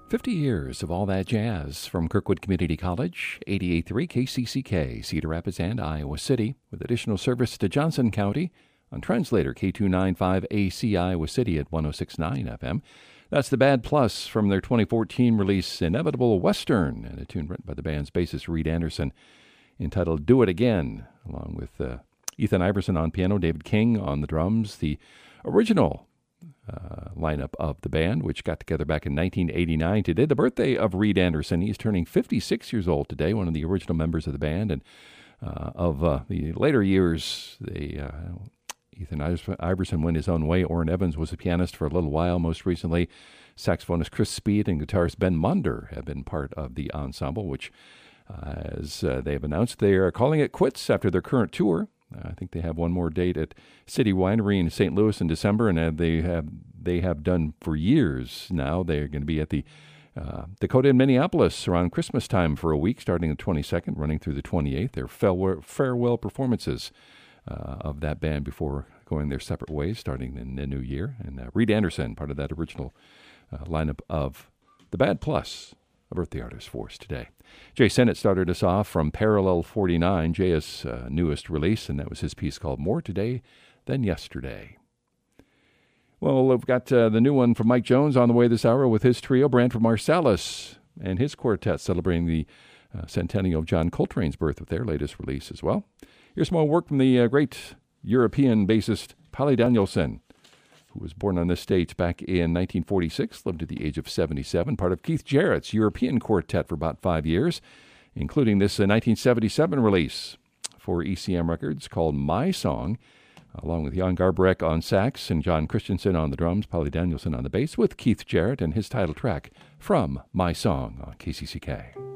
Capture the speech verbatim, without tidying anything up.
fifty years of all that jazz from Kirkwood Community College, eighty-eight point three K C C K, Cedar Rapids and Iowa City, with additional service to Johnson County on translator K two ninety-five A C Iowa City at one oh six point nine F M. That's the Bad Plus from their twenty fourteen release Inevitable Western, and a tune written by the band's bassist Reed Anderson entitled Do It Again, along with uh, Ethan Iverson on piano, David King on the drums, the original Uh, lineup of the band, which got together back in nineteen eighty-nine. Today, the birthday of Reed Anderson. He's turning fifty-six years old today, one of the original members of the band. And uh, of uh, the later years, they, uh, Ethan Iverson went his own way. Orrin Evans was a pianist for a little while. Most recently, saxophonist Chris Speed and guitarist Ben Munder have been part of the ensemble, which, uh, as uh, they have announced, they are calling it quits after their current tour. I think they have one more date at City Winery in Saint Louis in December, and uh, they have they have done for years now. They're going to be at the uh, Dakota in Minneapolis around Christmas time for a week, starting the twenty-second, running through the twenty-eighth. Their farewell, farewell performances uh, of that band before going their separate ways, starting in the new year. And uh, Reed Anderson, part of that original uh, lineup of the Bad Plus, a birthday artist for us today. Jay Sennett started us off from Parallel forty-nine, Jay's uh, newest release, and that was his piece called More Today Than Yesterday. Well, we've got uh, the new one from Mike Jones on the way this hour with his trio, Branford Marsalis and his quartet, celebrating the uh, centennial of John Coltrane's birth with their latest release as well. Here's more work from the uh, great European bassist Pali Danielson, who was born on this stage back in nineteen forty-six, lived to the age of seventy-seven, part of Keith Jarrett's European quartet for about five years, including this uh, nineteen seventy-seven release for E C M Records called My Song, along with Jan Garbarek on sax and John Christensen on the drums, Pali Danielson on the bass, with Keith Jarrett and his title track from My Song on K C C K.